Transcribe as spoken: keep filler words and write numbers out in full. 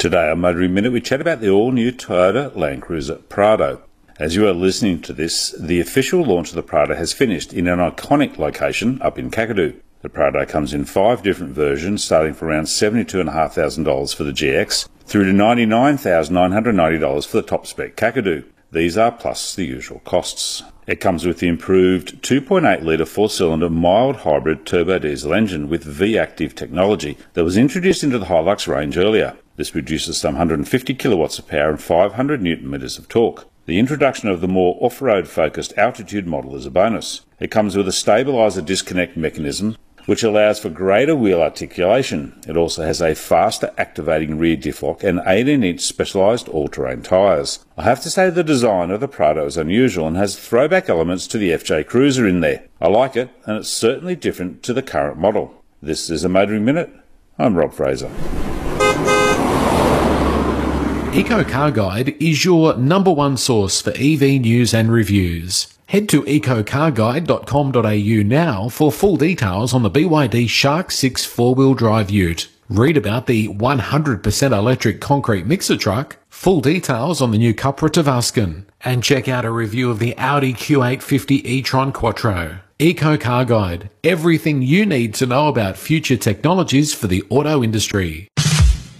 Today on Motoring Minute, we chat about the all-new Toyota Land Cruiser Prado. As you are listening to this, the official launch of the Prado has finished in an iconic location up in Kakadu. The Prado comes in five different versions, starting from around seventy-two thousand five hundred dollars for the G X through to ninety-nine thousand nine hundred ninety dollars for the top-spec Kakadu. These are plus the usual costs. It comes with the improved two point eight litre four-cylinder mild hybrid turbo diesel engine with V-Active technology that was introduced into the Hilux range earlier. This produces some one hundred fifty kilowatts of power and five hundred newton metres of torque. The introduction of the more off-road focused altitude model is a bonus. It comes with a stabiliser disconnect mechanism which allows for greater wheel articulation. It also has a faster activating rear diff lock and eighteen inch specialised all-terrain tyres. I have to say the design of the Prado is unusual and has throwback elements to the F J Cruiser in there. I like it, and it's certainly different to the current model. This is a Motoring Minute. I'm Rob Fraser. Eco Car Guide is your number one source for E V news and reviews. Head to eco car guide dot com dot a u now for full details on the B Y D Shark six four-wheel drive ute. Read about the one hundred percent electric concrete mixer truck, full details on the new Cupra Tavascan, and check out a review of the Audi Q eight fifty e-tron Quattro. Eco Car Guide, everything you need to know about future technologies for the auto industry.